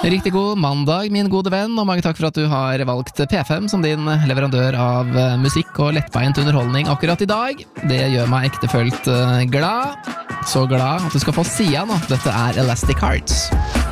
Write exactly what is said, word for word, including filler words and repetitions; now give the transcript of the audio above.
Riktig god mandag, min gode venn, og mange takk for at du har valgt P fem som din leverandør av musikk og lettbeint underholdning akkurat i dag. Det gjør meg ektefølt glad, så glad at du skal få sida nå. Dette er Elastic Hearts.